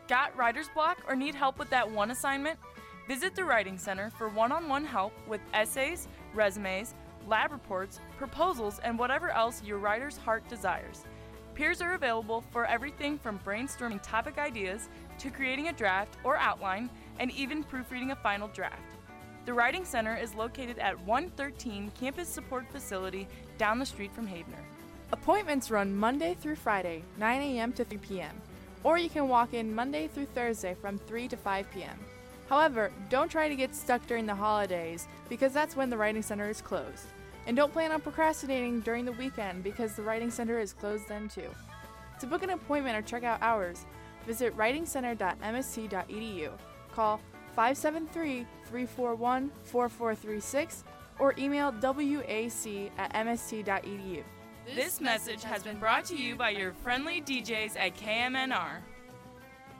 Got writer's block or need help with that one assignment? Visit the Writing Center for one-on-one help with essays, resumes, lab reports, proposals, and whatever else your writer's heart desires. Peers are available for everything from brainstorming topic ideas to creating a draft or outline and even proofreading a final draft. The Writing Center is located at 113 Campus Support Facility down the street from Havener. Appointments run Monday through Friday, 9 a.m. to 3 p.m., or you can walk in Monday through Thursday from 3 to 5 p.m. However, don't try to get stuck during the holidays because that's when the Writing Center is closed. And don't plan on procrastinating during the weekend because the Writing Center is closed then too. To book an appointment or check out hours, visit writingcenter.msc.edu, call 573-341-4436, or email wac@msc.edu. This message has been brought to you by your friendly DJs at KMNR.